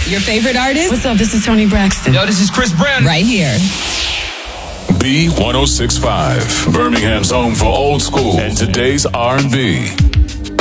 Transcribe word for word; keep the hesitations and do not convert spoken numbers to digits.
Your favorite artist? What's up? This is Toni Braxton. Yo, this is Chris Brown. Right here. B one oh six point five, Birmingham's home for old school and today's R and B.